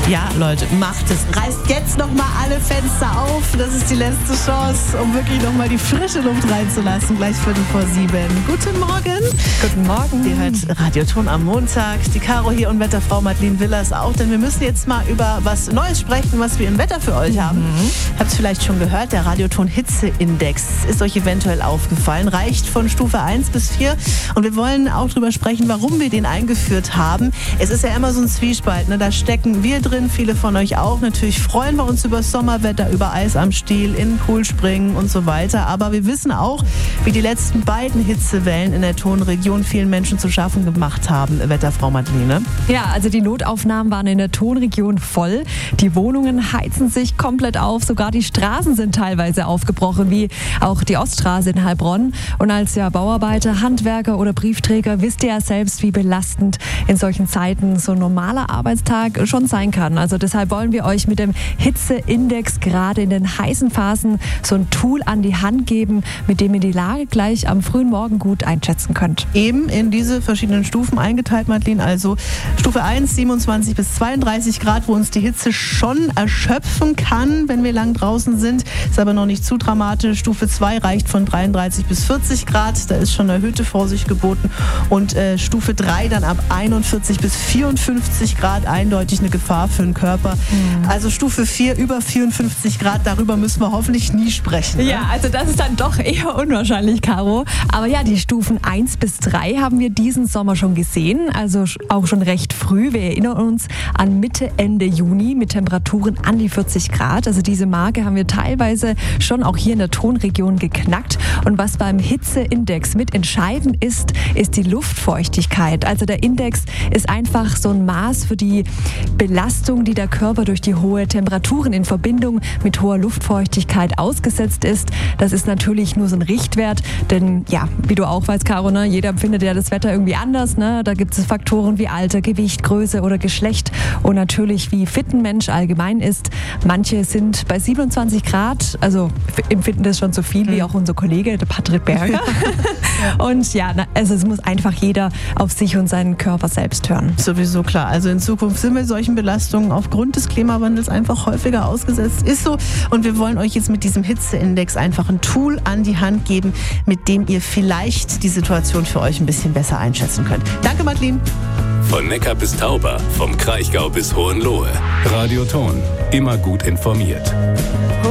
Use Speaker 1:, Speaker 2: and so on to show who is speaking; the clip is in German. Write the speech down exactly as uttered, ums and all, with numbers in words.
Speaker 1: Ja, Leute, macht es. Reißt jetzt nochmal alle Fenster auf. Das ist die letzte Chance, um wirklich nochmal die frische Luft reinzulassen. Gleich Viertel vor sieben. Guten Morgen.
Speaker 2: Guten Morgen.
Speaker 1: Ihr hört Radioton am Montag. Die Caro hier und Wetterfrau Madeleine Willers auch. Denn wir müssen jetzt mal über was Neues sprechen, was wir im Wetter für euch haben.
Speaker 2: Mhm.
Speaker 1: Habt es vielleicht schon gehört, der Radioton Hitzeindex ist euch eventuell aufgefallen. Reicht von Stufe eins bis vier. Und wir wollen auch drüber sprechen, warum wir den eingeführt haben. Es ist ja immer so ein Zwiespalt. Ne? Da stecken wir drin, viele von euch auch. Natürlich freuen wir uns über das Sommerwetter, über Eis am Stiel, in den Pool springen und so weiter. Aber wir wissen auch, wie die letzten beiden Hitzewellen in der Tonregion vielen Menschen zu schaffen gemacht haben. Wetterfrau Madeleine.
Speaker 2: Ja, also die Notaufnahmen waren in der Tonregion voll. Die Wohnungen heizen sich komplett auf. Sogar die Straßen sind teilweise aufgebrochen, wie auch die Oststraße in Heilbronn. Und als ja Bauarbeiter, Handwerker oder Briefträger wisst ihr ja selbst, wie belastend in solchen Zeiten so ein normaler Arbeitstag schon sein kann. Also deshalb wollen wir euch mit dem Hitzeindex gerade in den heißen Phasen so ein Tool an die Hand geben, mit dem ihr die Lage gleich am frühen Morgen gut einschätzen könnt.
Speaker 1: Eben in diese verschiedenen Stufen eingeteilt, Madeleine. Also Stufe eins, siebenundzwanzig bis zweiunddreißig Grad, wo uns die Hitze schon erschöpfen kann, wenn wir lang draußen sind. Ist aber noch nicht zu dramatisch. Stufe zwei reicht von dreiunddreißig bis vierzig Grad. Da ist schon erhöhte Vorsicht geboten. Und äh, Stufe drei dann ab einundvierzig bis vierundfünfzig Grad, eindeutig eine Gefahr für den Körper. Mhm. Also Stufe vier über vierundfünfzig Grad, darüber müssen wir hoffentlich nie sprechen. Ne?
Speaker 2: Ja, also das ist dann doch eher unwahrscheinlich, Caro. Aber ja, die Stufen eins bis drei haben wir diesen Sommer schon gesehen, also auch schon recht früh. Wir erinnern uns an Mitte, Ende Juni mit Temperaturen an die vierzig Grad. Also diese Marke haben wir teilweise schon auch hier in der Tonregion geknackt. Und was beim Hitzeindex mit entscheidend ist, ist die Luftfeuchtigkeit. Also der Index ist einfach so ein Maß für die Belastung, die der Körper durch die hohe Temperaturen in Verbindung mit hoher Luftfeuchtigkeit ausgesetzt ist. Das ist natürlich nur so ein Richtwert, denn ja, wie du auch weißt, Caro, ne, jeder empfindet ja das Wetter irgendwie anders. Ne? Da gibt es Faktoren wie Alter, Gewicht, Größe oder Geschlecht und natürlich wie fit ein Mensch allgemein ist. Manche sind bei siebenundzwanzig Grad, also empfinden das schon so viel wie auch unser Kollege, der Patrick Berger. Und ja, also es muss einfach jeder auf sich und seinen Körper selbst hören.
Speaker 1: Sowieso klar. Also in Zukunft sind wir solchen Belastungen aufgrund des Klimawandels einfach häufiger ausgesetzt. Ist so. Und wir wollen euch jetzt mit diesem Hitzeindex einfach ein Tool an die Hand geben, mit dem ihr vielleicht die Situation für euch ein bisschen besser einschätzen könnt. Danke, Madeleine.
Speaker 3: Von Neckar bis Tauber, vom Kraichgau bis Hohenlohe. Radioton. Immer gut informiert.